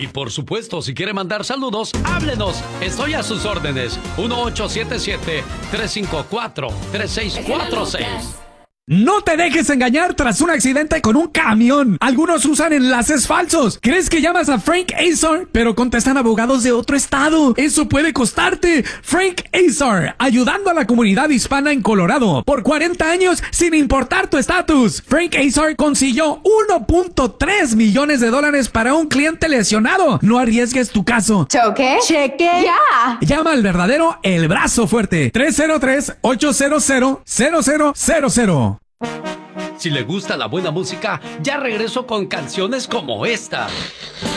Y por supuesto, si quiere mandar saludos, háblenos. Estoy a sus órdenes. 1877-354-3646. No te dejes engañar tras un accidente con un camión. Algunos usan enlaces falsos. ¿Crees que llamas a Frank Azar? Pero contestan abogados de otro estado. Eso puede costarte. Frank Azar, ayudando a la comunidad hispana en Colorado por 40 años sin importar tu estatus. Frank Azar consiguió $1.3 millones para un cliente lesionado. No arriesgues tu caso. ¿Choque? Cheque. Ya. Llama al verdadero El Brazo Fuerte. 303-800-0000. Si le gusta la buena música, ya regreso con canciones como esta.